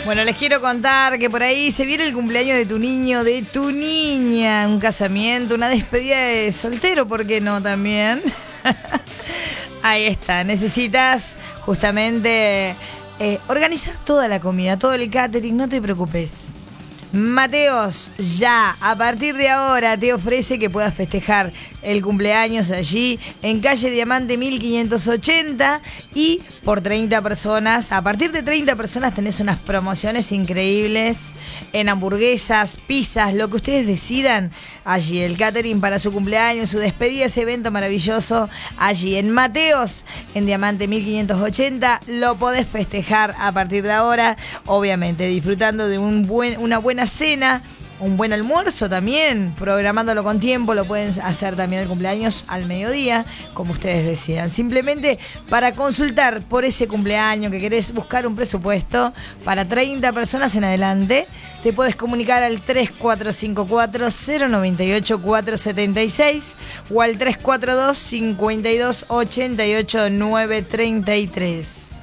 Bueno, les quiero contar que por ahí se viene el cumpleaños de tu niño, de tu niña, un casamiento, una despedida de soltero, ¿por qué no también? Ahí está, necesitas justamente organizar toda la comida, todo el catering, no te preocupes. Mateos, ya, a partir de ahora te ofrece que puedas festejar el cumpleaños allí en calle Diamante 1580 y por 30 personas, a partir de 30 personas tenés unas promociones increíbles en hamburguesas, pizzas, lo que ustedes decidan allí, el catering para su cumpleaños, su despedida, ese evento maravilloso allí en Mateos, en Diamante 1580, lo podés festejar a partir de ahora, obviamente disfrutando de una buena cena, un buen almuerzo también, programándolo con tiempo, lo pueden hacer también el cumpleaños al mediodía, como ustedes decidan. Simplemente para consultar por ese cumpleaños que querés buscar un presupuesto para 30 personas en adelante, te puedes comunicar al 3454-098-476 o al 342-5288-933.